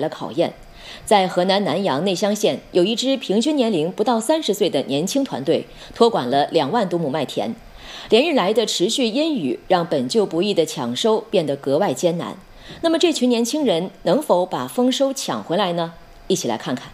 了考验。在河南南阳内乡县，有一支平均年龄不到30岁的年轻团队，托管了2万多亩麦田。连日来的持续阴雨，让本就不易的抢收变得格外艰难。那么，这群年轻人能否把丰收抢回来呢？一起来看看。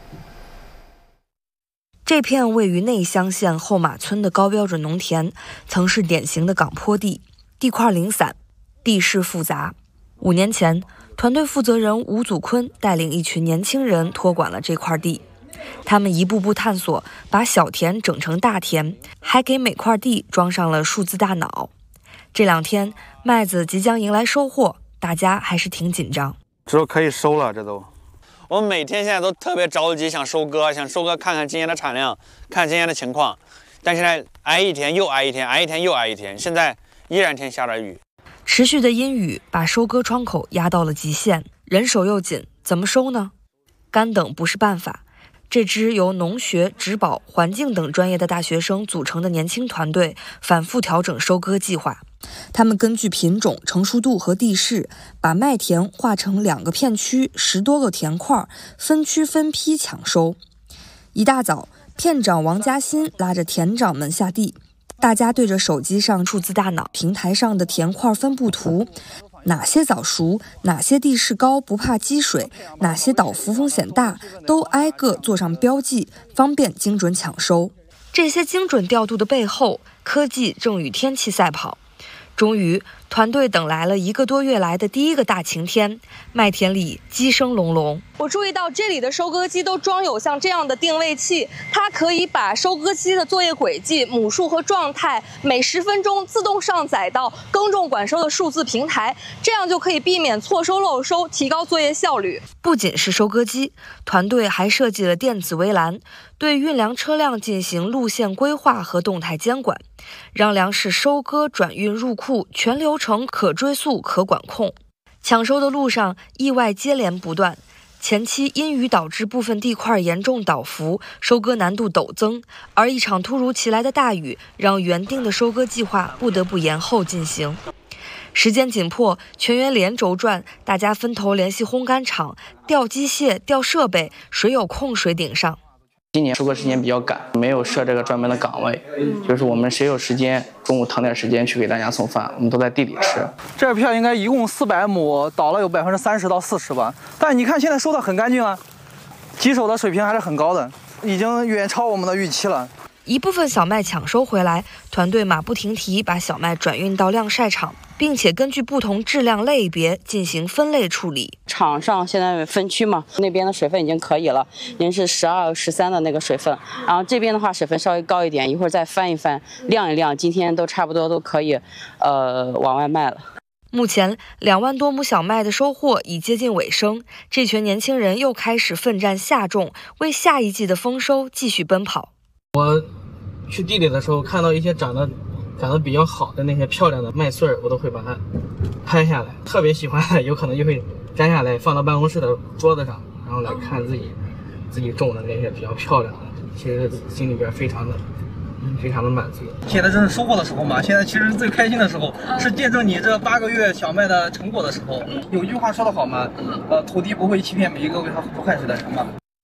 这片位于内乡县后马村的高标准农田，曾是典型的岗坡地，地块零散，地势复杂。5年前，团队负责人吴祖坤带领一群年轻人托管了这块地。他们一步步探索，把小田整成大田，还给每块地装上了数字大脑。这2天，麦子即将迎来收获，大家还是挺紧张。 这都可以收了，这都。 我们每天现在都特别着急，想收割，看看今年的产量，看今年的情况。但现在挨一天又挨一天，挨一天又挨一天，现在依然天下着雨。 持续的阴雨把收割窗口压到了极限，人手又紧，怎么收呢？干等不是办法。这支由农学、植保、环境等专业的大学生组成的年轻团队，反复调整收割计划。他们根据品种、成熟度和地势，把麦田划成2个片区，10多个田块，分区分批抢收。一大早，片长王嘉欣拉着田长们下地，大家对着手机上数字大脑平台上的田块分布图，哪些早熟，哪些地势高不怕积水，哪些倒伏风险大，都挨个做上标记，方便精准抢收。这些精准调度的背后，科技正与天气赛跑。终于，团队等来了1个多月来的第一个大晴天，麦田里鸡声隆隆。 我注意到这里的收割机都装有像这样的定位器，它可以把收割机的作业轨迹、亩数和状态每10分钟自动上载到耕种管收的数字平台，这样就可以避免错收漏收，提高作业效率。 不仅是收割机，团队还设计了电子围栏，对运粮车辆进行路线规划和动态监管，让粮食收割、转运入库全流程可追溯、可管控。抢收的路上意外接连不断，前期阴雨导致部分地块严重倒伏，收割难度陡增，而一场突如其来的大雨让原定的收割计划不得不延后进行。时间紧迫，全员连轴转，大家分头联系烘干厂，调机械、调设备，谁有空谁顶上。 今年收割时间比较赶，没有设这个专门的岗位，就是我们谁有时间，中午腾点时间去给大家送饭，我们都在地里吃。 这片应该一共400亩，倒了有30%到40%吧。但你看现在收的很干净啊，棘手的水平还是很高的，已经远超我们的预期了。 一部分小麦抢收回来，团队马不停蹄把小麦转运到晾晒场，并且根据不同质量类别进行分类处理。 场上现在分区嘛，那边的水分已经可以了，已经是12、13的那个水分，然后这边的话水分稍微高一点，一会儿再翻一翻，晾一晾，今天都差不多都可以，往外卖了。 目前2万多亩小麦的收获已接近尾声，这群年轻人又开始奋战下种，为下一季的丰收继续奔跑。 我去地里的时候，看到一些长得比较好的那些漂亮的麦穗儿，我都会把它拍下来。特别喜欢的，有可能就会摘下来放到办公室的桌子上，然后来看自己种的那些比较漂亮的，其实心里边非常的满足。 现在正是收获的时候嘛，现在其实最开心的时候是见证你这8个月小麦的成果的时候。有句话说得好嘛，土地不会欺骗每一个为它付出汗水的人嘛。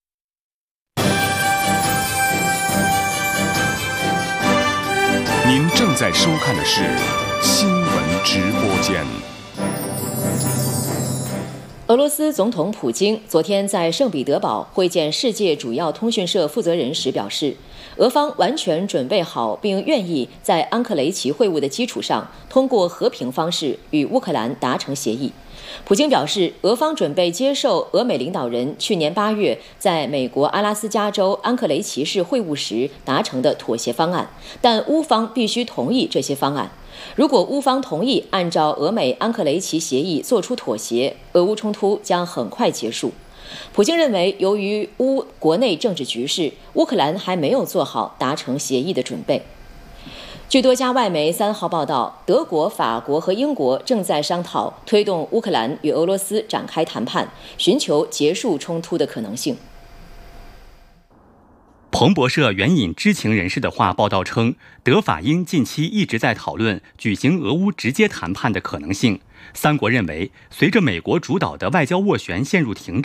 您正在收看的是新闻直播间。 俄罗斯总统普京昨天在圣彼得堡会见世界主要通讯社负责人时表示，俄方完全准备好并愿意在安克雷奇会晤的基础上，通过和平方式与乌克兰达成协议。普京表示，俄方准备接受俄美领导人去年8月在美国阿拉斯加州安克雷奇市会晤时达成的妥协方案，但乌方必须同意这些方案。如果乌方同意按照俄美安克雷奇协议做出妥协，俄乌冲突将很快结束。普京认为，由于乌国内政治局势，乌克兰还没有做好达成协议的准备。据多家外媒3号报道，德国、法国和英国正在商讨推动乌克兰与俄罗斯展开谈判，寻求结束冲突的可能性。 彭博社援引知情人士的话报道称，德法英近期一直在讨论举行俄乌直接谈判的可能性。3国认为，随着美国主导的外交斡旋陷入停滞，